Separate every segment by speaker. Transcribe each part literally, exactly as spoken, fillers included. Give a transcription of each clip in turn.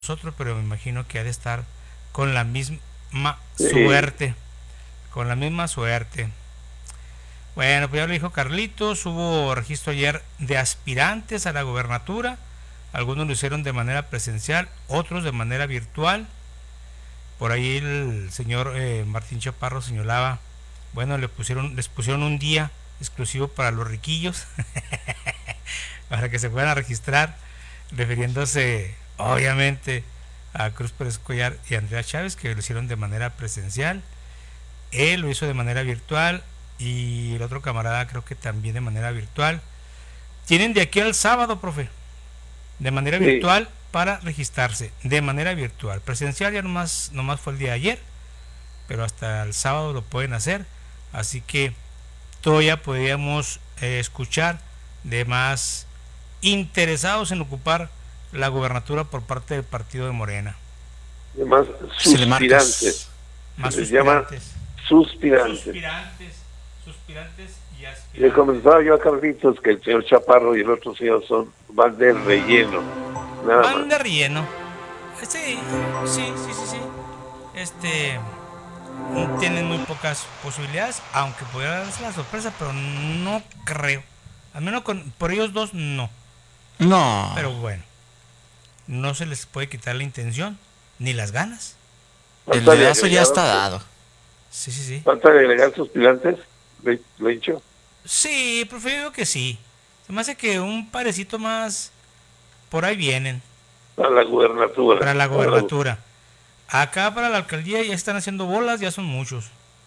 Speaker 1: nosotros, pero me imagino que ha de estar con la misma
Speaker 2: Sí.
Speaker 1: suerte, con la misma suerte. Bueno, pues ya lo dijo Carlitos, hubo registro ayer de aspirantes a la gobernatura, algunos lo hicieron de manera presencial, otros de manera virtual. Por ahí el señor eh, Martín Chaparro señalaba, bueno, le pusieron, les pusieron un día exclusivo para los riquillos, para que se puedan registrar, refiriéndose obviamente a Cruz Pérez Collar y Andrea Chávez, que lo hicieron de manera presencial. Él lo hizo de manera virtual y el otro camarada creo que también de manera virtual. Tienen de aquí al sábado, profe, de manera
Speaker 2: Sí.
Speaker 1: virtual para registrarse, de manera virtual. Presencial ya nomás, nomás fue el día de ayer, pero hasta el sábado lo pueden hacer. Así que todavía podríamos eh, escuchar de más interesados en ocupar la gubernatura por parte del partido de Morena.
Speaker 2: Además,
Speaker 3: Si le
Speaker 2: suspirantes.
Speaker 3: marcas.
Speaker 2: Se
Speaker 1: Más
Speaker 2: les llama
Speaker 1: suspirantes.
Speaker 2: suspirantes.
Speaker 1: Suspirantes, suspirantes y
Speaker 2: Le
Speaker 1: aspirantes.
Speaker 2: comentaba yo a Carlitos que el señor Chaparro y el otro señor son van de relleno, nada más.
Speaker 1: Van de relleno. Sí, sí, sí, sí, sí. Este, tienen muy pocas posibilidades, aunque pudiera darse la sorpresa, pero no creo. Al menos con, por ellos dos no.
Speaker 3: No.
Speaker 1: Pero bueno, no se les puede quitar la intención ni las ganas.
Speaker 3: El
Speaker 2: Falta de
Speaker 3: dedazo ya
Speaker 2: agregar,
Speaker 3: está dado.
Speaker 1: Sí, sí, sí.
Speaker 2: falta de agregar suspirantes, lo he, lo he dicho.
Speaker 1: Sí, prefiero que sí. Se me hace que un parecito más por ahí vienen
Speaker 2: A la gubernatura.
Speaker 1: para la
Speaker 2: Para la-
Speaker 1: gobernatura. Acá para la alcaldía ya están haciendo bolas, ya son muchos.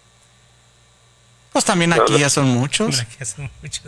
Speaker 3: Pues también
Speaker 2: la-
Speaker 3: aquí
Speaker 2: la-
Speaker 3: ya son
Speaker 1: Mira
Speaker 3: muchos.
Speaker 1: que ya son muchos.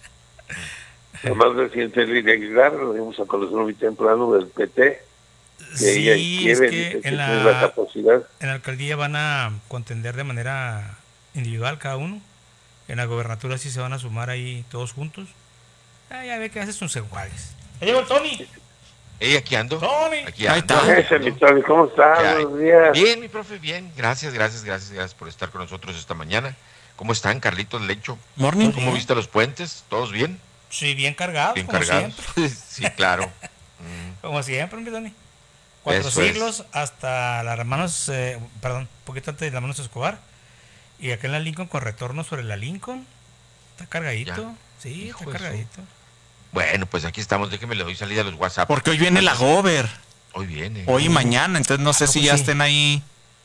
Speaker 2: La más reciente es Lidia Aguilar, lo dimos a conocer muy temprano del P T, que ella
Speaker 1: Sí, es
Speaker 2: quiere,
Speaker 1: que
Speaker 2: dice que
Speaker 1: en
Speaker 2: tiene la
Speaker 1: la,
Speaker 2: capacidad.
Speaker 1: en la alcaldía van a contender de manera individual cada uno. En la gobernatura sí se van a sumar ahí todos juntos. Ah, ya ve que haces sus iguales. ¡Ya llegó el Tony!
Speaker 4: Ey, aquí ando.
Speaker 1: ¡Tony!
Speaker 4: Aquí
Speaker 3: Ahí
Speaker 4: ando.
Speaker 3: está.
Speaker 4: aquí
Speaker 2: Ese,
Speaker 4: ando.
Speaker 2: mi Tony, ¿cómo estás?
Speaker 4: ¿Qué hay?
Speaker 2: Buenos días.
Speaker 4: Bien, mi profe, bien. Gracias, gracias, gracias, gracias por estar con nosotros esta mañana. ¿Cómo están, Carlitos Lecho?
Speaker 3: Morning.
Speaker 4: ¿Cómo viste los puentes? ¿Todos bien?
Speaker 1: Sí, bien cargados,
Speaker 4: ¿Bien
Speaker 1: como
Speaker 4: cargados?
Speaker 1: siempre.
Speaker 4: Sí, claro. Mm,
Speaker 1: Como siempre, mi Tony. Cuatro
Speaker 4: Eso es.
Speaker 1: siglos hasta las hermanos, eh, perdón, un poquito antes de las hermanos Escobar. Y acá en la Lincoln con retorno sobre la Lincoln. Está cargadito.
Speaker 4: Ya.
Speaker 1: Sí,
Speaker 4: Hijo
Speaker 1: está
Speaker 4: de su-
Speaker 1: cargadito.
Speaker 4: Bueno, pues aquí estamos. Déjeme le doy salida a los WhatsApp.
Speaker 3: Porque hoy viene la
Speaker 4: Antes-
Speaker 3: Gober.
Speaker 4: Hoy viene.
Speaker 3: Hoy y mañana. Entonces no sé
Speaker 1: ¿A
Speaker 3: si
Speaker 1: poco
Speaker 3: ya
Speaker 1: sí?
Speaker 3: estén ahí.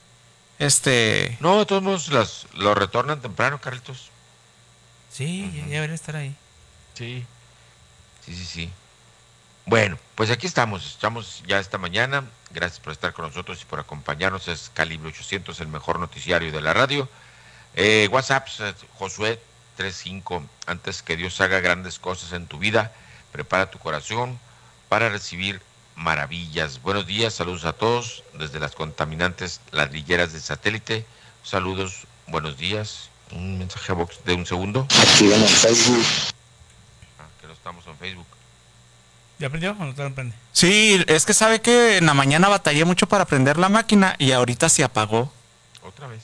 Speaker 3: Este.
Speaker 4: No, de todos modos las, lo retornan temprano, Carlitos.
Speaker 1: Sí, ya, ya debería estar ahí.
Speaker 4: Sí. Sí, sí, sí. Bueno, pues aquí estamos, estamos ya esta mañana. Gracias por estar con nosotros y por acompañarnos. Es Calibre ochocientos, el mejor noticiario de la radio. Eh, WhatsApp, eh, Josué treinta y cinco. Antes que Dios haga grandes cosas en tu vida, prepara tu corazón para recibir maravillas. Buenos días, saludos a todos desde las contaminantes ladrilleras de satélite. Saludos, buenos días. Un mensaje a box de un segundo.
Speaker 5: Síguenos en Facebook.
Speaker 4: Ah, que no estamos en Facebook.
Speaker 1: ¿Ya aprendió o no te lo aprende?
Speaker 3: Sí, es que sabe que en la mañana batallé mucho para prender la máquina y ahorita se apagó.
Speaker 4: Otra vez.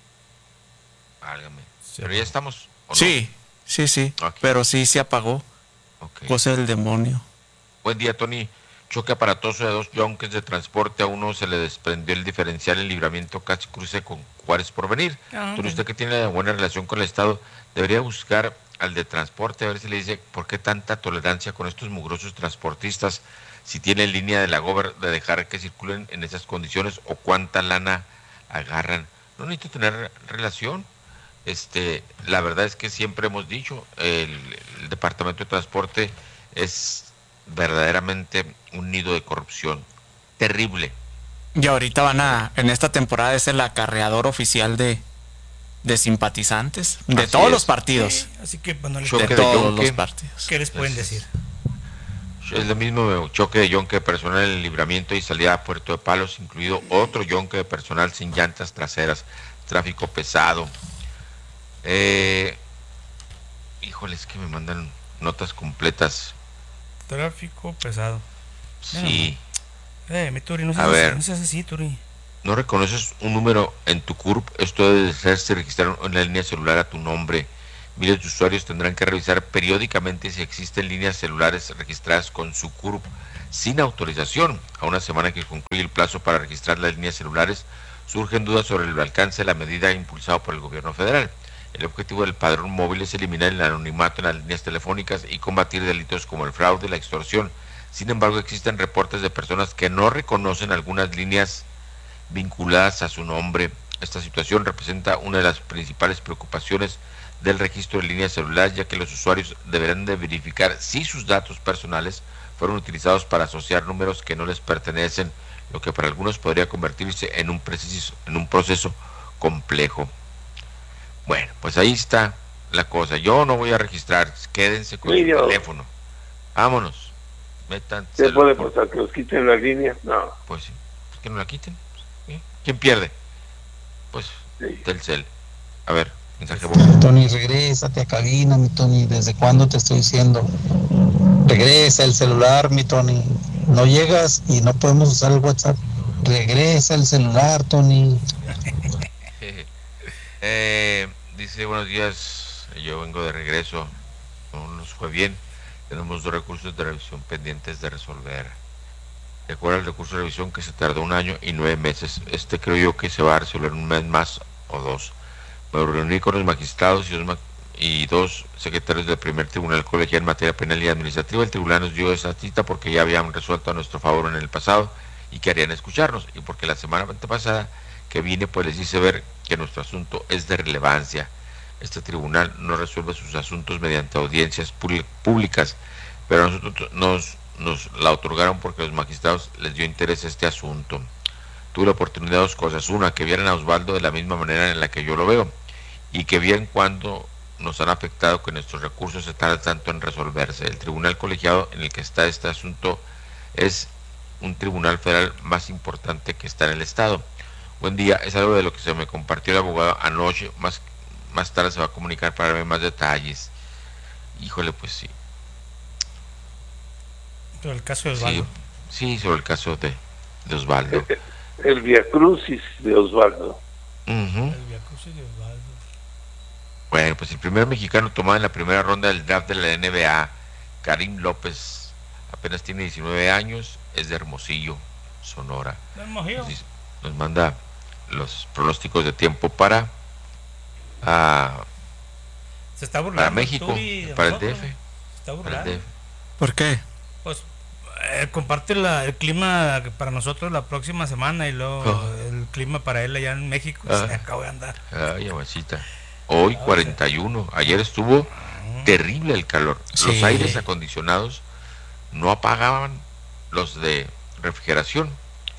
Speaker 4: Válgame.
Speaker 1: Se
Speaker 4: Pero ya estamos. ¿o no?
Speaker 3: Sí, sí, sí.
Speaker 4: Ok.
Speaker 3: Pero sí se apagó.
Speaker 4: Ok.
Speaker 3: Cosa del demonio.
Speaker 4: Buen día, Tony. Choque aparatoso de dos yonques de transporte. A uno se le desprendió el diferencial en libramiento casi cruce con Juárez por venir.
Speaker 1: Ah,
Speaker 4: Tony,
Speaker 1: ok.
Speaker 4: usted que tiene buena relación con el Estado, debería buscar al de transporte a ver si le dice por qué tanta tolerancia con estos mugrosos transportistas, si tiene línea de la Gober de dejar que circulen en esas condiciones o cuánta lana agarran. No necesito tener relación. Este, la verdad es que siempre hemos dicho, el, el Departamento de Transporte es verdaderamente un nido de corrupción terrible.
Speaker 3: Y ahorita van a, en esta temporada es el acarreador oficial de, de simpatizantes. De
Speaker 4: Así
Speaker 3: todos
Speaker 4: es.
Speaker 3: los partidos.
Speaker 1: Sí, así que bueno, les-
Speaker 4: Choque
Speaker 3: De
Speaker 4: de
Speaker 3: todos
Speaker 4: yonque.
Speaker 3: los partidos.
Speaker 1: ¿qué les pueden
Speaker 4: Es-
Speaker 1: decir?
Speaker 4: Es lo mismo choque de yonque de personal en el libramiento y salida a Puerto de Palos, incluido otro yonque de personal sin llantas traseras, tráfico pesado. Eh, híjoles, que me mandan notas completas.
Speaker 1: Tráfico pesado.
Speaker 4: Sí.
Speaker 1: Eh, mi Turi, no
Speaker 4: A
Speaker 1: seas,
Speaker 4: ver.
Speaker 1: así, no seas así, Turi.
Speaker 4: ¿No reconoces un número en tu C U R P? Esto debe ser, se registraron en la línea celular a tu nombre. Miles de usuarios tendrán que revisar periódicamente si existen líneas celulares registradas con su C U R P sin autorización. A una semana que concluye el plazo para registrar las líneas celulares, surgen dudas sobre el alcance de la medida impulsada por el gobierno federal. El objetivo del padrón móvil es eliminar el anonimato en las líneas telefónicas y combatir delitos como el fraude y la extorsión. Sin embargo, existen reportes de personas que no reconocen algunas líneas vinculadas a su nombre. Esta situación representa una de las principales preocupaciones del registro de líneas celulares, ya que los usuarios deberán de verificar si sus datos personales fueron utilizados para asociar números que no les pertenecen, lo que para algunos podría convertirse en un proceso, en un proceso complejo. Bueno, pues ahí está la cosa. Yo no voy a registrar, quédense con
Speaker 2: Sí,
Speaker 4: su
Speaker 2: yo.
Speaker 4: teléfono. Vámonos. Metan.
Speaker 2: ¿Qué puede pasar? ¿Que los quiten la línea? No.
Speaker 4: Pues sí, pues que no la quiten. ¿Sí? ¿Quién pierde? Pues
Speaker 2: Sí.
Speaker 4: Telcel. A ver, mensaje voz.
Speaker 5: Tony, regrésate a cabina, mi Tony. ¿Desde cuándo te estoy diciendo? Regresa el celular, mi Tony. No llegas y no podemos usar el WhatsApp. Regresa el celular, Tony.
Speaker 4: eh, dice, buenos días, yo vengo de regreso. No nos fue bien. Tenemos dos recursos de revisión pendientes de resolver. Recuerda el recurso de revisión que se tardó un año y nueve meses. Este creo yo que se va a resolver un mes más o dos. Me reuní con los magistrados y dos, ma y dos secretarios del primer tribunal colegial en materia penal y administrativa. El tribunal nos dio esa cita porque ya habían resuelto a nuestro favor en el pasado y querían escucharnos. Y porque la semana pasada que vine, pues les hice ver que nuestro asunto es de relevancia. Este tribunal no resuelve sus asuntos mediante audiencias públicas, pero a nosotros nos, nos la otorgaron porque a los magistrados les dio interés a este asunto. Tuve la oportunidad de dos cosas. Una, que vieran a Osvaldo de la misma manera en la que yo lo veo, y que vieran cuando nos han afectado que nuestros recursos se tardan tanto en resolverse. El tribunal colegiado en el que está este asunto es un tribunal federal más importante que está en el estado. Buen día, es algo de lo que se me compartió el abogado anoche, más, más tarde se va a comunicar para ver más detalles. Híjole, pues sí.
Speaker 1: Sobre el caso de Osvaldo.
Speaker 4: Sí, sí, sobre el caso de, de Osvaldo.
Speaker 2: El, el viacrucis de Osvaldo.
Speaker 4: Uh-huh.
Speaker 1: El viacrucis de Osvaldo.
Speaker 4: Bueno, pues el primer mexicano tomado en la primera ronda del draft de la N B A, Karim López, apenas tiene diecinueve años, es de Hermosillo, Sonora.
Speaker 1: ¿De Hermosillo?
Speaker 4: Nos, nos manda los pronósticos de tiempo para, uh,
Speaker 1: Se está burlando
Speaker 4: para México,
Speaker 1: Turi,
Speaker 4: para el
Speaker 1: nosotros.
Speaker 4: D F.
Speaker 1: Se está
Speaker 4: Para el
Speaker 1: burlando.
Speaker 4: D F.
Speaker 3: ¿Por qué?
Speaker 1: Pues eh, comparte la, el clima para nosotros la próxima semana y luego
Speaker 4: Oh.
Speaker 1: el clima para él allá en México.
Speaker 4: Ah.
Speaker 1: Se acabó de andar.
Speaker 4: Ay, aguacita. Hoy cuarenta y uno, ayer estuvo terrible el calor.
Speaker 3: Sí.
Speaker 4: Los aires acondicionados no apagaban los de refrigeración.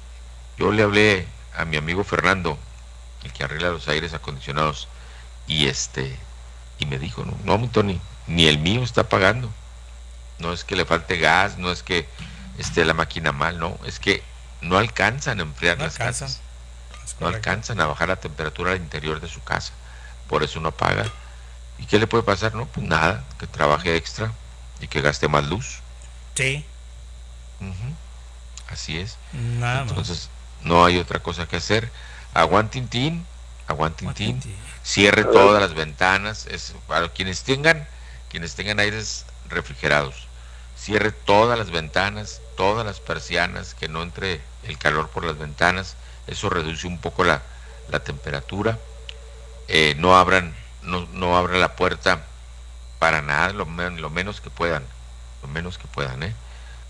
Speaker 4: Yo le hablé a mi amigo Fernando, el que arregla los aires acondicionados, y este y me dijo, no, no, mi Tony, ni el mío está apagando. No es que le falte gas, no es que esté la máquina mal, no, es que no alcanzan a enfriar
Speaker 1: No
Speaker 4: las
Speaker 1: alcanzan.
Speaker 4: casas,
Speaker 1: Es
Speaker 4: no
Speaker 1: correcto.
Speaker 4: alcanzan a bajar la temperatura al interior de su casa, por eso no apaga. ¿Y qué le puede pasar? No, pues nada, que trabaje extra y que gaste más luz.
Speaker 1: Sí,
Speaker 4: Ujú. Así es.
Speaker 1: nada más.
Speaker 4: Entonces, no hay otra cosa que hacer. Aguantintín, aguantintín,
Speaker 1: Guatintín.
Speaker 4: cierre todas las ventanas. Es para quienes tengan, quienes tengan aires refrigerados. Cierre todas las ventanas, todas las persianas, que no entre el calor por las ventanas. Eso reduce un poco la, la temperatura. Eh, no abran, no, no abran la puerta para nada, lo, men- lo menos que puedan, lo menos que puedan, ¿eh?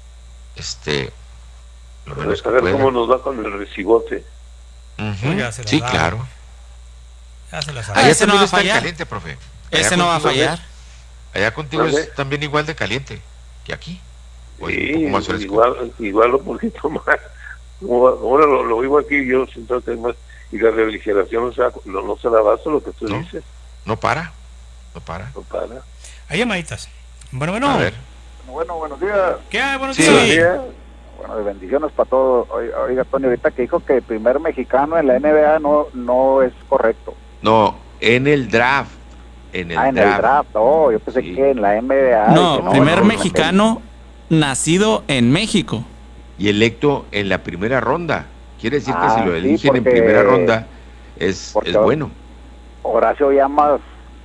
Speaker 4: Este, lo menos que
Speaker 2: A ver
Speaker 4: puedan.
Speaker 2: cómo nos va con el recibote.
Speaker 4: Ujú.
Speaker 1: Ya se las
Speaker 4: Sí,
Speaker 1: da.
Speaker 4: claro.
Speaker 1: Ya se la
Speaker 3: Ah,
Speaker 1: sabe.
Speaker 4: Allá
Speaker 3: ese no
Speaker 4: también
Speaker 3: va a
Speaker 4: está en
Speaker 3: fallar.
Speaker 4: caliente, profe.
Speaker 3: Ese
Speaker 4: Allá
Speaker 3: no va a
Speaker 4: contigo-
Speaker 3: fallar.
Speaker 4: Allá contigo
Speaker 2: ¿Vale?
Speaker 4: es también igual de caliente que aquí. O es un
Speaker 2: Sí,
Speaker 4: poco más fresco.
Speaker 2: igual, igual un poquito más. Como ahora lo, lo vivo aquí, yo siento que es más. Y la refrigeración no se, da- no, no se da abasto lo que tú
Speaker 4: No.
Speaker 2: dices.
Speaker 4: No para, no para.
Speaker 2: No para.
Speaker 1: Hay llamaditas. Bueno, bueno.
Speaker 4: A ver.
Speaker 6: Bueno, buenos días.
Speaker 1: ¿Qué hay? Buenos
Speaker 4: Sí.
Speaker 1: días.
Speaker 2: Buenos días.
Speaker 6: Bueno, de bendiciones para todos. Oiga, oiga, Tony, ahorita que dijo que el primer mexicano en la N B A no no es correcto.
Speaker 4: No, en el draft. En el
Speaker 6: ah, en
Speaker 4: draft.
Speaker 6: el draft. Oh, yo pensé
Speaker 4: Sí.
Speaker 6: que en la N B A.
Speaker 3: No,
Speaker 6: que
Speaker 3: primer
Speaker 6: no, no,
Speaker 3: mexicano nacido en México.
Speaker 4: Y electo en la primera ronda. Quiere decir que
Speaker 6: Ah,
Speaker 4: si lo
Speaker 6: sí,
Speaker 4: eligen en
Speaker 6: porque-
Speaker 4: primera ronda, es,
Speaker 6: porque-
Speaker 4: es bueno.
Speaker 6: Horacio Llamas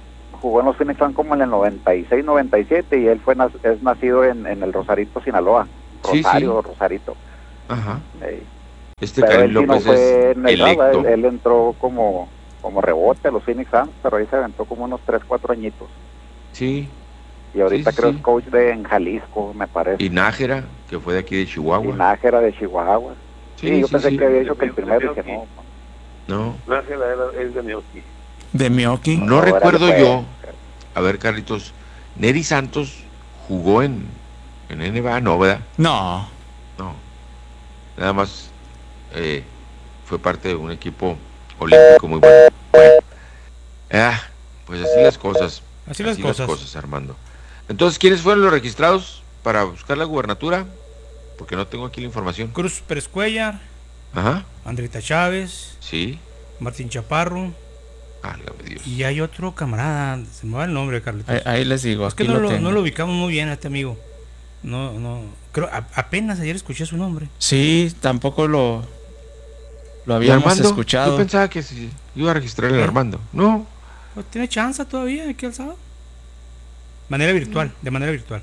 Speaker 6: jugó en los Phoenix Suns como en el noventa y seis, noventa y siete y él fue nac- es nacido en, en el Rosarito, Sinaloa.
Speaker 4: Sí,
Speaker 6: Rosario,
Speaker 4: sí.
Speaker 6: Rosarito.
Speaker 4: Ajá.
Speaker 6: Ey.
Speaker 4: Este
Speaker 6: Pero
Speaker 4: Karim
Speaker 6: él sí no
Speaker 4: López
Speaker 6: fue
Speaker 4: es
Speaker 6: en el Raza,
Speaker 4: electo.
Speaker 6: él, él entró como, como rebote a los Phoenix Suns, pero ahí se aventó como unos tres, cuatro añitos.
Speaker 4: Sí.
Speaker 6: Y ahorita
Speaker 4: Sí, sí,
Speaker 6: creo
Speaker 4: sí.
Speaker 6: es coach de en Jalisco, me parece.
Speaker 4: Y Nájera, que fue de aquí de Chihuahua.
Speaker 6: Y Nájera de Chihuahua. Sí,
Speaker 4: Sí,
Speaker 6: yo
Speaker 4: sí,
Speaker 6: pensé
Speaker 4: sí.
Speaker 6: que había dicho que el
Speaker 2: De
Speaker 6: primero, y
Speaker 2: Milwaukee.
Speaker 6: dije no.
Speaker 4: No,
Speaker 2: Nájera era, es de Milwaukee.
Speaker 3: De Milwaukee.
Speaker 4: no
Speaker 6: Ahora
Speaker 4: recuerdo
Speaker 6: le fue.
Speaker 4: yo. A ver, Carlitos, Neri Santos jugó en, en N B A, no, ¿verdad?
Speaker 3: No.
Speaker 4: No. Nada más eh, fue parte de un equipo olímpico muy bueno. Bueno. Ah, pues así las cosas.
Speaker 1: Así las cosas.
Speaker 4: Armando. Entonces, ¿quiénes fueron los registrados para buscar la gubernatura? Porque no tengo aquí la información.
Speaker 1: Cruz Pérez Cuellar,
Speaker 4: Ajá,
Speaker 1: Andrita Chávez,
Speaker 4: sí.
Speaker 1: Martín Chaparro,
Speaker 4: Válgame Dios.
Speaker 1: y hay otro camarada, se me va el nombre, Carlitos.
Speaker 3: Ahí, ahí les digo.
Speaker 1: Es que
Speaker 3: aquí
Speaker 1: no
Speaker 3: lo
Speaker 1: lo,
Speaker 3: tengo.
Speaker 1: no lo ubicamos muy bien a este amigo. No, no, creo, a- apenas ayer escuché su nombre.
Speaker 3: Sí, tampoco lo, lo
Speaker 4: ¿Y
Speaker 3: habíamos
Speaker 4: Armando?
Speaker 3: escuchado.
Speaker 4: Yo pensaba que se iba a registrar el
Speaker 1: ¿Eh?
Speaker 4: Armando. No,
Speaker 1: Pues tiene chance todavía aquí al sábado. Manera virtual, de manera virtual.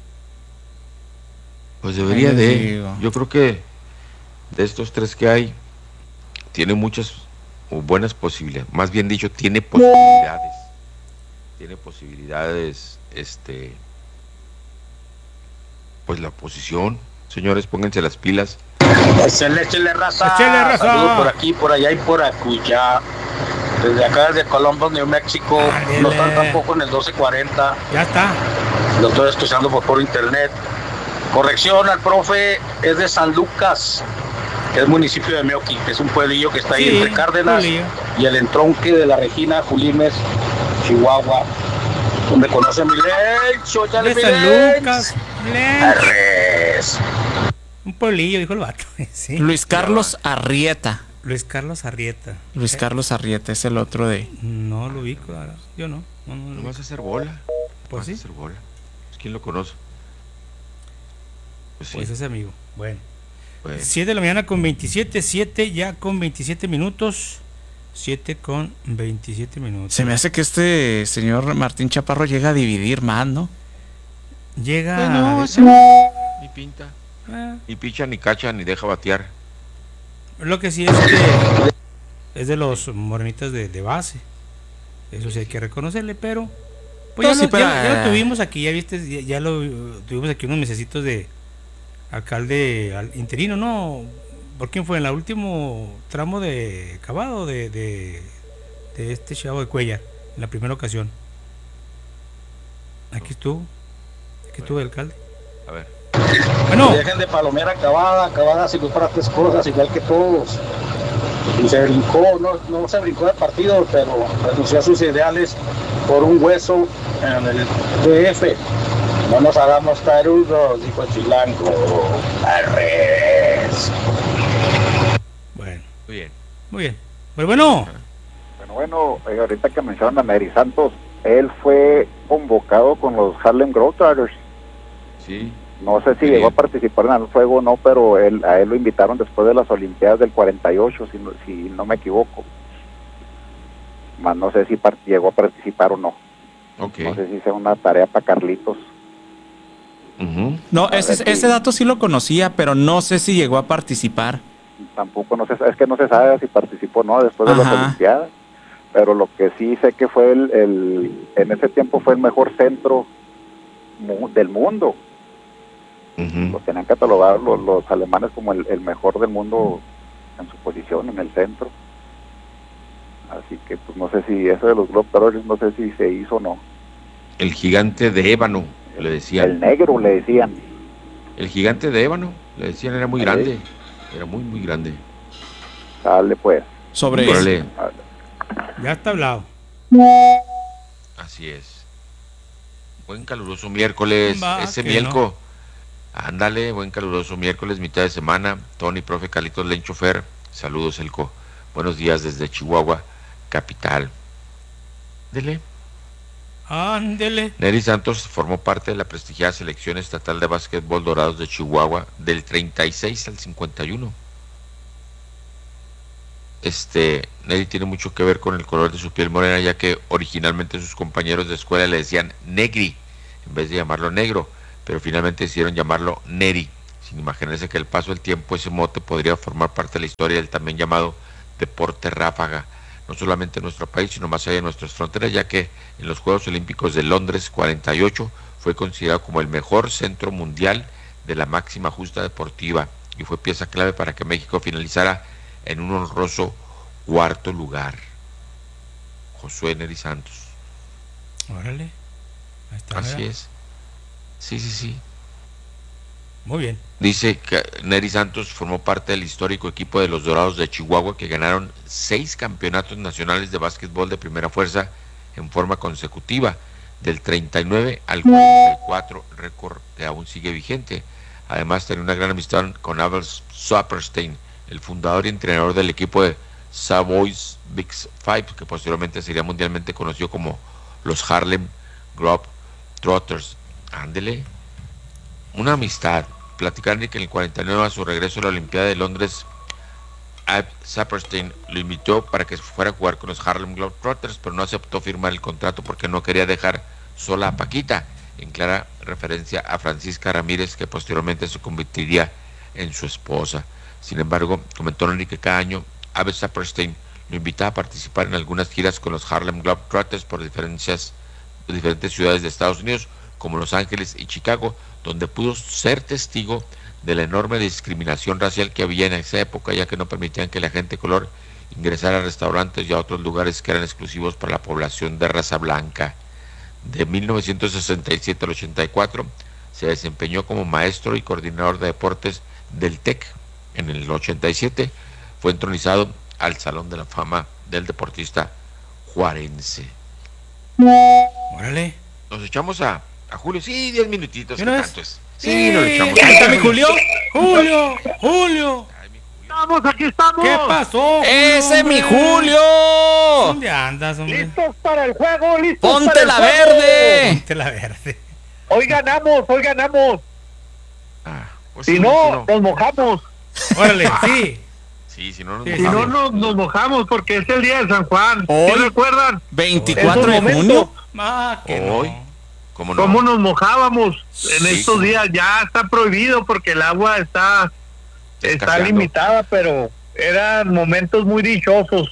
Speaker 4: pues debería
Speaker 3: Ahí les
Speaker 4: de.
Speaker 3: digo.
Speaker 4: Yo creo que de estos tres que hay, tiene muchas o buenas posibilidades. Más bien dicho, tiene posibilidades. Tiene posibilidades, este. Pues la oposición. Señores, pónganse las pilas.
Speaker 7: Échale, échale raza.
Speaker 1: Échale, raza.
Speaker 7: Saludos por aquí, por allá y por acullá. Desde acá, desde Columbus, New Mexico.
Speaker 1: Ándele.
Speaker 7: No están tampoco en el doce cuarenta.
Speaker 1: Ya está.
Speaker 7: Lo estoy escuchando por, por internet. Corrección al profe, es de San Lucas, que es municipio de Meoqui, que es un pueblillo que está ahí
Speaker 1: Sí,
Speaker 7: entre Cárdenas
Speaker 1: pueblillo.
Speaker 7: y el entronque de la Regina, Julimes, Chihuahua, donde conoce mi lecho. ¡Échale,
Speaker 1: De
Speaker 7: mi
Speaker 1: San
Speaker 7: lecho!
Speaker 1: Lucas. Len.
Speaker 7: Arres.
Speaker 1: Un pueblillo, dijo el vato. Sí.
Speaker 3: Luis Carlos Arrieta.
Speaker 1: Luis Carlos Arrieta.
Speaker 3: Luis
Speaker 1: Eh,
Speaker 3: Carlos Arrieta es el otro de.
Speaker 1: No lo ubico, la verdad. Yo no. No, no lo
Speaker 4: No
Speaker 1: ubico.
Speaker 4: vas a hacer bola.
Speaker 1: Pues
Speaker 4: vas
Speaker 1: sí.
Speaker 4: a hacer bola. Pues, ¿quién lo conoce? Pues sí.
Speaker 1: Pues ese amigo. Bueno.
Speaker 4: pues,
Speaker 1: siete de la mañana con veintisiete, siete ya con veintisiete minutos. siete con veintisiete minutos.
Speaker 3: Se me hace que este señor Martín Chaparro llega a dividir más, ¿no?
Speaker 1: Llega.
Speaker 4: pues no,
Speaker 1: a-
Speaker 4: ese ni pinta.
Speaker 1: eh,
Speaker 4: Ni picha, ni cacha, ni deja batear.
Speaker 1: lo que sí es que es de los morenitas de, de base. Eso sí hay que reconocerle, pero. Pues
Speaker 3: No,
Speaker 1: ya,
Speaker 3: sí,
Speaker 1: lo,
Speaker 3: pero,
Speaker 1: ya- ya lo
Speaker 3: eh.
Speaker 1: tuvimos aquí, ya viste, ya, ya lo uh, tuvimos aquí unos mesecitos de alcalde al- interino, ¿no? ¿Por quién fue? En el último tramo de cavado de, de, de este chavo de Cuellar, en la primera ocasión. Aquí estuvo, aquí estuvo el alcalde.
Speaker 4: A ver.
Speaker 1: Bueno,
Speaker 7: Dejen de palomera acabada, acabada sirvió para tres cosas, igual que todos. Y se brincó, no, no se brincó del partido, pero renunció a sus ideales por un hueso en el D F. No nos hagamos tarudos, dijo el chilango. Arres.
Speaker 1: bueno,
Speaker 4: Muy bien.
Speaker 1: muy bien. Pues bueno,
Speaker 6: Bueno, bueno, eh, ahorita que mencionan a Neri Santos, él fue convocado con los Harlem Globetrotters.
Speaker 4: Sí.
Speaker 6: No sé si
Speaker 4: Bien.
Speaker 6: llegó a participar en el juego o no, pero él, a él lo invitaron después de las Olimpiadas del cuarenta y ocho, si no, si no me equivoco. Más no sé si par- llegó a participar o no.
Speaker 4: Ok.
Speaker 6: No sé si sea una tarea para Carlitos.
Speaker 4: Ujú.
Speaker 3: No,
Speaker 6: A
Speaker 3: ese,
Speaker 6: ver,
Speaker 3: ese
Speaker 6: sí.
Speaker 3: dato sí lo conocía, pero no sé si llegó a participar.
Speaker 6: Tampoco, no sé, es que no se sabe si participó o no después de las
Speaker 3: Ajá.
Speaker 6: Olimpiadas. Pero lo que sí sé que fue el, el en ese tiempo fue el mejor centro mu- del mundo.
Speaker 4: Ujú.
Speaker 6: Lo tenían catalogado los, los alemanes como el, el mejor del mundo en su posición, en el centro. Así que pues no sé si eso de los Globetrotters, no sé si se hizo o no.
Speaker 4: El gigante de ébano, le decían.
Speaker 6: El negro le decían.
Speaker 4: El gigante de ébano, le decían, era muy
Speaker 6: Sí.
Speaker 4: grande. Era muy, muy grande.
Speaker 6: Dale pues.
Speaker 3: Sobre
Speaker 4: Órale.
Speaker 1: ya está hablado.
Speaker 4: Así es. Buen caluroso miércoles.
Speaker 1: Va,
Speaker 4: Ese
Speaker 1: que
Speaker 4: mielco. Ándale, buen caluroso miércoles, mitad de semana. Tony, profe, Carlitos, Len, chofer. Saludos, Elco. Buenos días desde Chihuahua, capital. Dele.
Speaker 1: Ándele.
Speaker 4: Neri Santos formó parte de la prestigiada selección estatal de básquetbol Dorados de Chihuahua del treinta y seis al cincuenta y uno. este, Neri tiene mucho que ver con el color de su piel morena, ya que originalmente sus compañeros de escuela le decían Negri, en vez de llamarlo negro, pero finalmente decidieron llamarlo Neri, sin imaginarse que al paso del tiempo ese mote podría formar parte de la historia del también llamado deporte ráfaga, no solamente en nuestro país, sino más allá de nuestras fronteras, ya que en los Juegos Olímpicos de Londres cuarenta y ocho fue considerado como el mejor centro mundial de la máxima justa deportiva y fue pieza clave para que México finalizara en un honroso cuarto lugar. Josué Neri Santos.
Speaker 1: Órale. Ahí está,
Speaker 4: Así
Speaker 1: ¿verdad?
Speaker 4: es. Sí, sí, sí.
Speaker 1: Muy bien.
Speaker 4: Dice que Neri Santos formó parte del histórico equipo de los Dorados de Chihuahua que ganaron seis campeonatos nacionales de básquetbol de primera fuerza en forma consecutiva, del treinta y nueve al cuarenta y cuatro, récord que aún sigue vigente. Además tenía una gran amistad con Abel Saperstein, el fundador y entrenador del equipo de Savoy's Big Five, que posteriormente sería mundialmente conocido como los Harlem Globetrotters. Ándele, una amistad. Platicar de que en el cuarenta y nueve, a su regreso a la Olimpiada de Londres, Ab Saperstein lo invitó para que fuera a jugar con los Harlem Globetrotters, pero no aceptó firmar el contrato porque no quería dejar sola a Paquita, en clara referencia a Francisca Ramírez, que posteriormente se convertiría en su esposa. Sin embargo, comentó Neri que cada año Ab Saperstein lo invitaba a participar en algunas giras con los Harlem Globetrotters por diferentes, diferentes ciudades de Estados Unidos, como Los Ángeles y Chicago, donde pudo ser testigo de la enorme discriminación racial que había en esa época, ya que no permitían que la gente de color ingresara a restaurantes y a otros lugares que eran exclusivos para la población de raza blanca. De mil novecientos sesenta y siete al ochenta y cuatro se desempeñó como maestro y coordinador de deportes del TEC. En el ochenta y siete fue entronizado al Salón de la Fama del Deportista Juarense.
Speaker 1: Órale.
Speaker 4: Nos echamos a, a Julio, sí, diez minutitos.
Speaker 1: ¿Una vez?
Speaker 4: Tanto es. Sí, nos lo echamos.
Speaker 1: Ahí está mi Julio. Julio, Julio.
Speaker 8: Estamos, aquí estamos.
Speaker 1: ¿Qué pasó, Julio,
Speaker 3: ¡Ese
Speaker 1: hombre?
Speaker 3: mi Julio!
Speaker 1: ¿Dónde andas, hombre?
Speaker 8: Listos para el juego, listos para
Speaker 3: ¡Ponte
Speaker 8: el
Speaker 3: la
Speaker 8: juego.
Speaker 3: verde!
Speaker 1: Ponte la verde.
Speaker 8: Hoy ganamos, hoy ganamos.
Speaker 4: Ah, pues
Speaker 8: Si
Speaker 4: sí,
Speaker 8: no,
Speaker 4: si
Speaker 8: nos mojamos.
Speaker 1: Órale, sí.
Speaker 4: Sí, si no nos
Speaker 1: Sí,
Speaker 8: Si no,
Speaker 4: mojamos.
Speaker 8: nos, nos mojamos porque es el día de San Juan.
Speaker 3: Hoy.
Speaker 8: ¿Sí recuerdan?
Speaker 3: veinticuatro de
Speaker 8: Esos
Speaker 3: junio.
Speaker 8: momentos,
Speaker 1: Ah, que
Speaker 4: Hoy.
Speaker 1: no.
Speaker 4: ¿Cómo no?
Speaker 8: ¿Cómo nos mojábamos en
Speaker 4: Sí,
Speaker 8: estos
Speaker 4: cómo.
Speaker 8: días? Ya está prohibido porque el agua está, está
Speaker 4: Escaseando.
Speaker 8: limitada, pero eran momentos muy dichosos.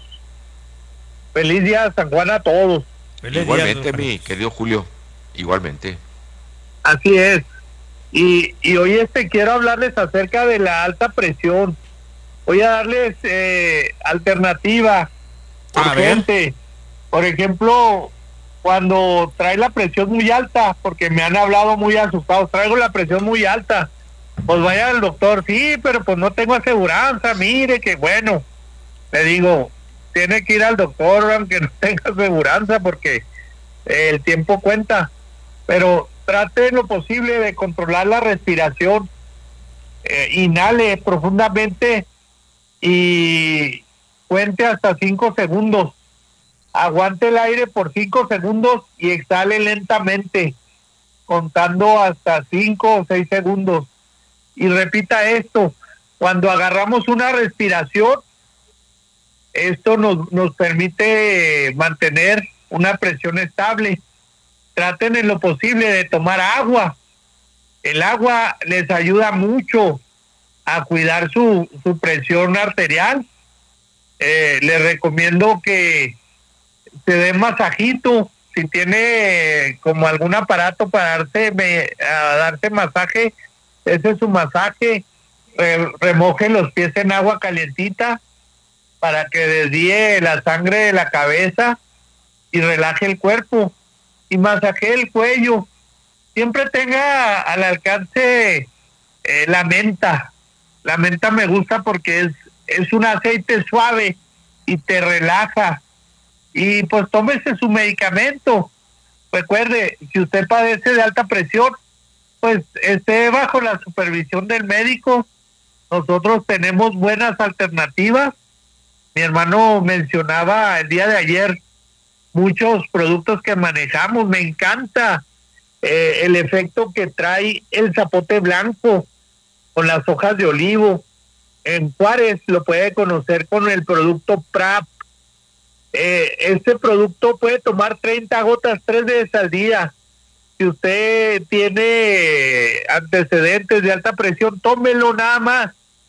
Speaker 8: Feliz día de San Juan a todos.
Speaker 1: Feliz día,
Speaker 4: Igualmente,
Speaker 1: don
Speaker 4: mi
Speaker 1: Francisco.
Speaker 4: querido Julio. Igualmente.
Speaker 8: Así es. Y, y hoy este quiero hablarles acerca de la alta presión. Voy a darles eh, alternativa
Speaker 3: A ver.
Speaker 8: urgente. Por ejemplo, cuando trae la presión muy alta, porque me han hablado muy asustados, traigo la presión muy alta, pues vaya al doctor, sí, pero pues no tengo aseguranza, mire que bueno, le digo, tiene que ir al doctor aunque no tenga aseguranza, porque eh, el tiempo cuenta, pero trate en lo posible de controlar la respiración, eh, inhale profundamente y cuente hasta cinco segundos. Aguante el aire por cinco segundos y exhale lentamente, contando hasta cinco o seis segundos. Y repita esto, cuando agarramos una respiración, esto nos, nos permite mantener una presión estable. Traten en lo posible de tomar agua. El agua les ayuda mucho a cuidar su, su presión arterial. Eh, les recomiendo que se dé masajito, si tiene como algún aparato para darse, me, a darse masaje, ese es su masaje, Re, remoje los pies en agua calientita para que desvíe la sangre de la cabeza y relaje el cuerpo, y masaje el cuello, siempre tenga al alcance eh, la menta, la menta me gusta porque es, es un aceite suave y te relaja. Y pues tómese su medicamento. Recuerde, si usted padece de alta presión, pues esté bajo la supervisión del médico. Nosotros tenemos buenas alternativas. Mi hermano mencionaba el día de ayer muchos productos que manejamos. Me encanta eh, el efecto que trae el zapote blanco con las hojas de olivo. en Juárez lo puede conocer con el producto P R A P. Eh, este producto puede tomar treinta gotas tres veces al día. Si usted tiene antecedentes de alta presión, tómelo nada más.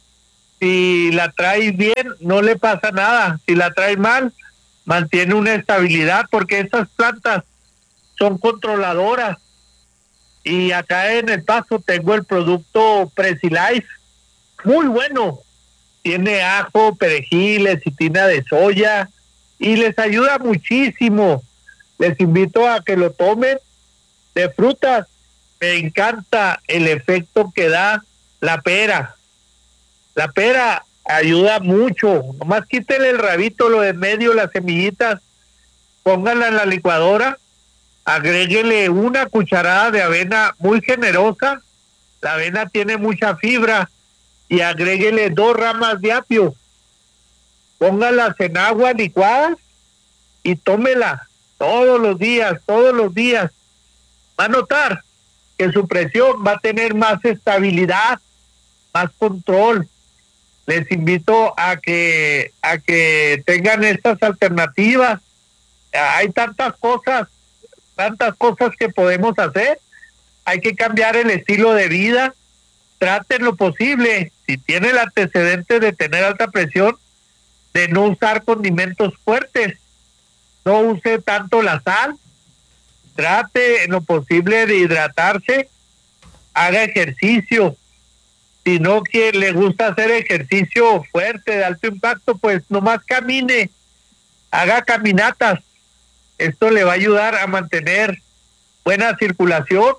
Speaker 8: Si la trae bien, no le pasa nada. Si la trae mal, mantiene una estabilidad, porque estas plantas son controladoras. Y acá en El Paso tengo el producto Presilife, muy bueno. Tiene ajo, perejil, lecitina de soya y les ayuda muchísimo. Les invito a que lo tomen. De frutas, me encanta el efecto que da la pera. La pera ayuda mucho. Nomás quítele el rabito, lo de medio, las semillitas, pónganla en la licuadora, agréguele una cucharada de avena muy generosa. La avena tiene mucha fibra. Y agréguele dos ramas de apio. Póngalas en agua licuadas y tómela todos los días, todos los días. Va a notar que su presión va a tener más estabilidad, más control. Les invito a que a que tengan estas alternativas. Hay tantas cosas, tantas cosas que podemos hacer. Hay que cambiar el estilo de vida. Traten lo posible, si tiene el antecedente de tener alta presión, de no usar condimentos fuertes. No use tanto la sal. Trate en lo posible de hidratarse. Haga ejercicio. Si no que le gusta hacer ejercicio fuerte, de alto impacto, pues nomás camine. Haga caminatas. Esto le va a ayudar a mantener buena circulación.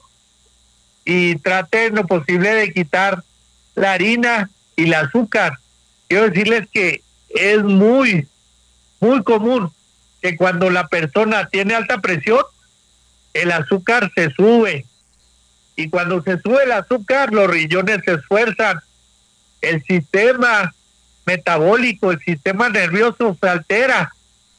Speaker 8: Y trate en lo posible de quitar la harina y el azúcar. Quiero decirles que es muy, muy común que cuando la persona tiene alta presión, el azúcar se sube. Y cuando se sube el azúcar, los riñones se esfuerzan. El sistema metabólico, el sistema nervioso se altera.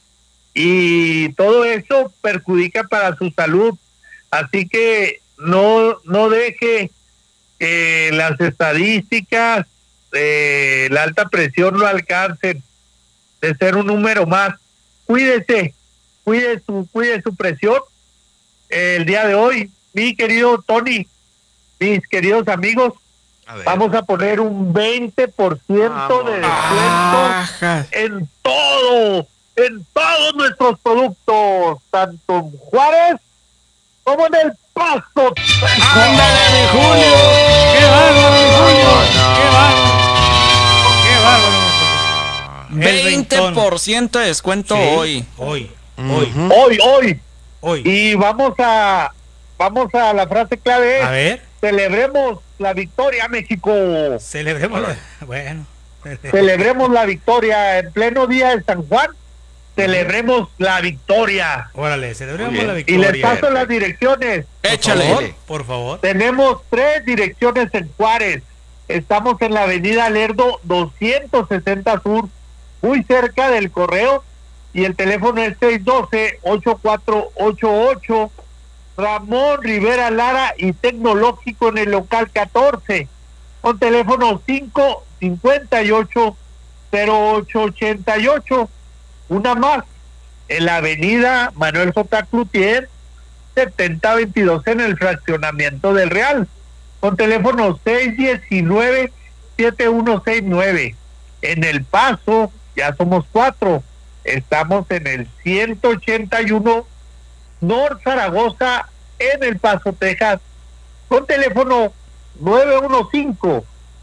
Speaker 8: Y todo eso perjudica para su salud. Así que no, no deje que las estadísticas de la alta presión lo alcancen de ser un número más. Cuídese, cuide su, cuide su presión. El día de hoy, mi querido Tony, mis queridos amigos, a vamos a poner un veinte por ciento de descuento ah, en todo, en todos nuestros productos, tanto en Juárez como en El Paso.
Speaker 1: ¡Ándale, mi Julio! ¡Qué bárbaro, mi Julio! ¡Qué bárbaro! ¡Qué bárbaro!
Speaker 3: veinte por ciento de descuento sí, hoy.
Speaker 1: Hoy,
Speaker 8: hoy. Uh-huh. Hoy, hoy. Hoy. Y vamos a vamos a la frase clave.
Speaker 1: A ver.
Speaker 8: Celebremos la victoria, México.
Speaker 1: Celebremos la, bueno.
Speaker 8: Celebremos la victoria en pleno día de San Juan. Celebremos la victoria.
Speaker 1: Órale, celebremos la victoria.
Speaker 8: Y les paso las direcciones.
Speaker 3: Échale.
Speaker 1: Por favor, por favor.
Speaker 8: Tenemos tres direcciones en Juárez. Estamos en la avenida Lerdo doscientos sesenta Sur, muy cerca del correo. Y el teléfono es seis uno dos, ocho cuatro ocho ocho. Ramón Rivera Lara y Tecnológico en el local catorce. Con teléfono cinco cinco ocho cero ocho ocho ocho. Una más, en la avenida Manuel J. Cloutier, setenta veintidós en el fraccionamiento del Real, con teléfono seis uno nueve siete uno seis nueve. En El Paso, ya somos cuatro, estamos en el ciento ochenta y uno North Zaragoza, en El Paso, Texas, con teléfono nueve uno cinco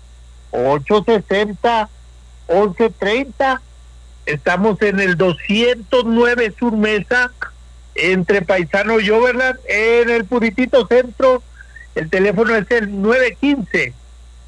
Speaker 8: ocho seis cero once treinta. Estamos en el doscientos nueve Sur Mesa, entre Paisano y Overland, en el Puritito Centro. El teléfono es el nueve uno cinco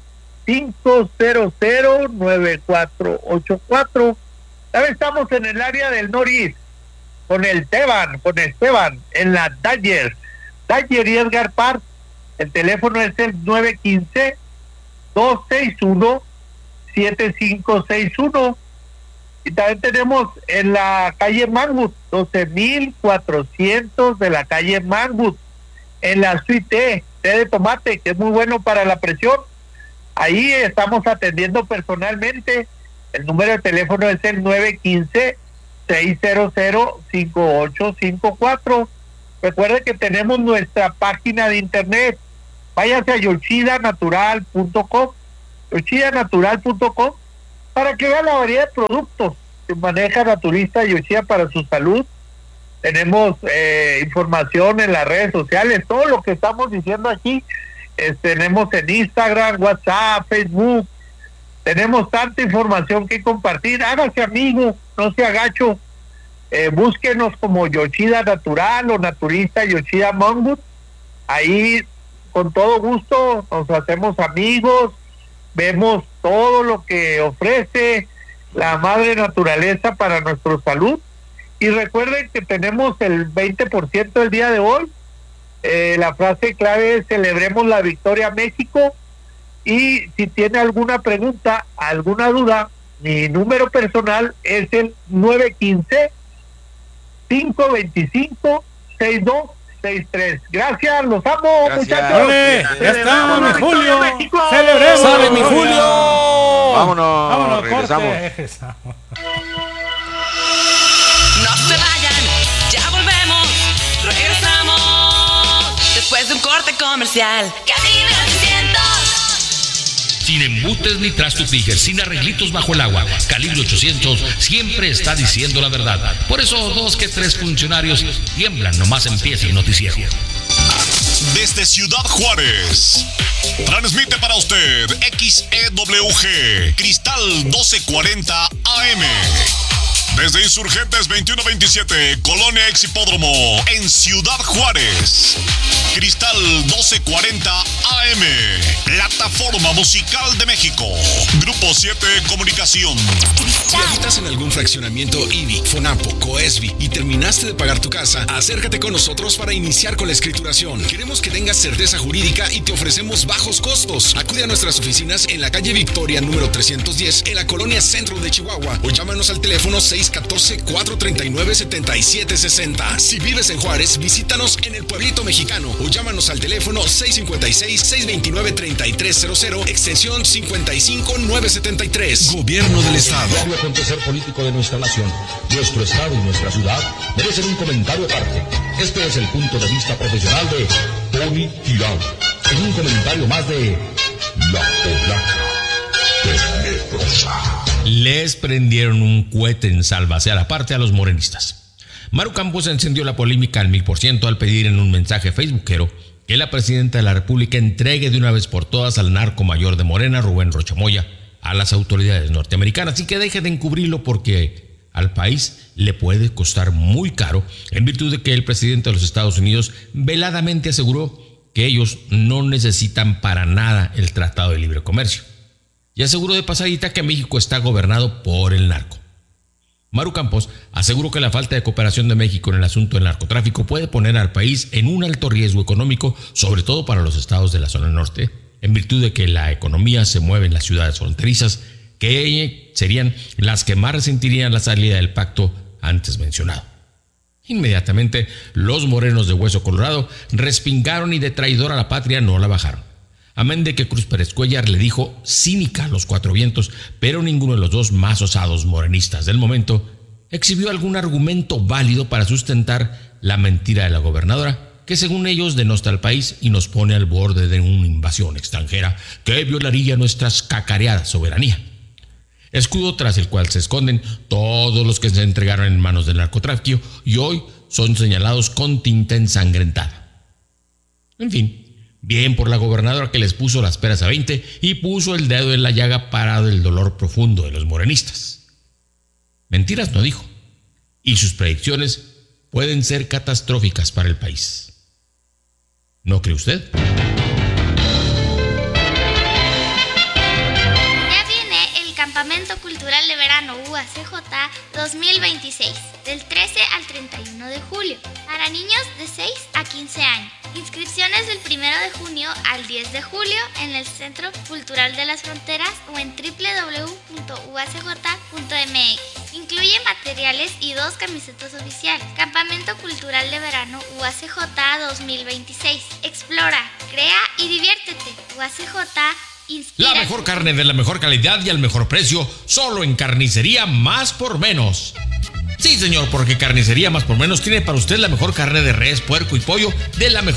Speaker 8: cinco cero cero nueve cuatro ocho cuatro. También estamos en el área del Norris, con el Teban, con Esteban, en la Dodger, Dodger y Edgar Park. El teléfono es el nueve uno cinco dos seis uno siete cinco seis uno. Y también tenemos en la calle Mangwood, doce mil cuatrocientos de la calle Mangwood, en la suite té de tomate, que es muy bueno para la presión. Ahí estamos atendiendo personalmente. El número de teléfono es el nueve uno cinco, seis cero cero, cinco ocho cinco cuatro. Recuerde que tenemos nuestra página de internet. Váyase a yoshida natural punto com, yoshida natural punto com, para que vea la variedad de productos que maneja Naturista Yoshida para su salud. Tenemos eh, información en las redes sociales, todo lo que estamos diciendo aquí, eh, tenemos en Instagram, WhatsApp, Facebook, tenemos tanta información que compartir. Hágase amigo, no se agacho, eh, búsquenos como Yoshida Natural o Naturista Yoshida Mongut. Ahí con todo gusto nos hacemos amigos, vemos todo lo que ofrece la madre naturaleza para nuestra salud. Y recuerden que tenemos el veinte por ciento el día de hoy. Eh, la frase clave es: celebremos la victoria México. Y si tiene alguna pregunta, alguna duda, mi número personal es el nueve uno cinco, cinco dos cinco, seis dos seis tres. Gracias, los amo.
Speaker 4: Gracias.
Speaker 8: Muchachos.
Speaker 1: ¡Ole! ¡Ya estamos, mi Julio!
Speaker 8: México.
Speaker 1: ¡Celebremos!
Speaker 3: ¡Sale, mi Julio!
Speaker 4: Vámonos,
Speaker 1: Vámonos,
Speaker 4: regresamos.
Speaker 1: corte. Regresamos.
Speaker 9: No se vayan, ya volvemos, regresamos después de un corte comercial. Calibre ochocientos.
Speaker 10: Sin embutes ni trastos Tiger, sin arreglitos bajo el agua. Calibre ochocientos siempre está diciendo la verdad. Por eso dos que tres funcionarios tiemblan nomás empieza el noticiero.
Speaker 11: Desde Ciudad Juárez, transmite para usted X E W G Cristal doce cuarenta A M. Desde Insurgentes veintiuno veintisiete, Colonia Ex Hipódromo, en Ciudad Juárez. Cristal doce cuarenta A M, Plataforma Musical de México. Grupo siete Comunicación.
Speaker 12: Si habitas en algún fraccionamiento I B I, FONAPO, COESBI y terminaste de pagar tu casa, acércate con nosotros para iniciar con la escrituración. Queremos que tengas certeza jurídica y te ofrecemos bajos costos. Acude a nuestras oficinas en la calle Victoria número trescientos diez, en la colonia Centro de Chihuahua, o llámanos al teléfono seis uno cuatro, cuatro tres nueve, siete siete seis cero. Si vives en Juárez, visítanos en el Pueblito Mexicano o llámanos al teléfono seis cinco seis, seis dos nueve, tres tres cero cero, extensión cincuenta y cinco nueve setenta y tres. Gobierno del Estado.
Speaker 10: El acontecer político de nuestra nación, nuestro estado y nuestra ciudad merecen un comentario aparte. Este es el punto de vista profesional de Tony Tirán, en un comentario más de La Polaca Tenebrosa. Les prendieron un cohete en Sálvase a la parte a los morenistas. Maru Campos encendió la polémica al mil por ciento al pedir en un mensaje facebookero que la presidenta de la República entregue de una vez por todas al narco mayor de Morena, Rubén Rocha Moya, a las autoridades norteamericanas, y que deje de encubrirlo porque al país le puede costar muy caro, en virtud de que el presidente de los Estados Unidos veladamente aseguró que ellos no necesitan para nada el Tratado de Libre Comercio. Y aseguró de pasadita que México está gobernado por el narco. Maru Campos aseguró que la falta de cooperación de México en el asunto del narcotráfico puede poner al país en un alto riesgo económico, sobre todo para los estados de la zona norte, en virtud de que la economía se mueve en las ciudades fronterizas, que serían las que más resentirían la salida del pacto antes mencionado. Inmediatamente, los morenos de Hueso Colorado respingaron y de traidor a la patria no la bajaron. Amén de que Cruz Pérez Cuellar le dijo cínica a los cuatro vientos, pero ninguno de los dos más osados morenistas del momento exhibió algún argumento válido para sustentar la mentira de la gobernadora, que según ellos denosta al país y nos pone al borde de una invasión extranjera que violaría nuestras cacareada soberanía. Escudo tras el cual se esconden todos los que se entregaron en manos del narcotráfico y hoy son señalados con tinta ensangrentada. En fin, bien por la gobernadora que les puso las peras a veinte y puso el dedo en la llaga para el dolor profundo de los morenistas. Mentiras no dijo, y sus predicciones pueden ser catastróficas para el país. ¿No cree usted?
Speaker 13: Ya viene el Campamento Cultural de Verano U A C J dos mil veintiséis, del trece al treinta y uno de julio, para niños de seis a quince años. Inscripciones del primero de junio al diez de julio en el Centro Cultural de las Fronteras o en doble u doble u doble u punto u a c j punto m x. Incluye materiales y dos camisetas oficiales. Campamento Cultural de Verano U A C J dos mil veintiséis. Explora, crea y diviértete. U A C J Inspira
Speaker 10: La mejor carne de la mejor calidad y al mejor precio, solo en Carnicería Más por Menos. Sí, señor, porque Carnicería Más por Menos tiene para usted la mejor carne de res, puerco y pollo de la mejor